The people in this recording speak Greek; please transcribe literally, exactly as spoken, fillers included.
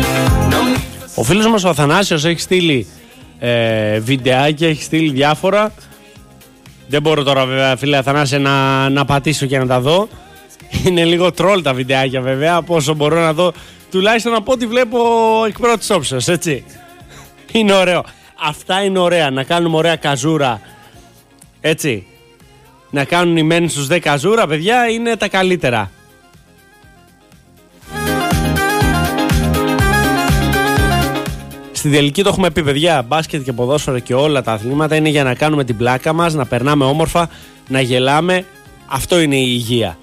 Ο φίλος μας ο Αθανάσιος έχει στείλει ε, βιντεάκια, έχει στείλει διάφορα. Δεν μπορώ τώρα βέβαια, φίλε Αθανάσια, να, να πατήσω και να τα δω. Είναι λίγο τρόλ τα βιντεάκια βέβαια, από όσο μπορώ να δω, τουλάχιστον από ό,τι βλέπω εκ πρώτης όψεως, έτσι. Είναι ωραίο. Αυτά είναι ωραία, να κάνουμε ωραία καζούρα, έτσι. Να κάνουν οι μεν στους δε καζούρα, παιδιά, είναι τα καλύτερα. Στην τελική το έχουμε πει, παιδιά, μπάσκετ και ποδόσφαιρο και όλα τα αθλήματα είναι για να κάνουμε την πλάκα μας, να περνάμε όμορφα, να γελάμε. Αυτό είναι η υγεία.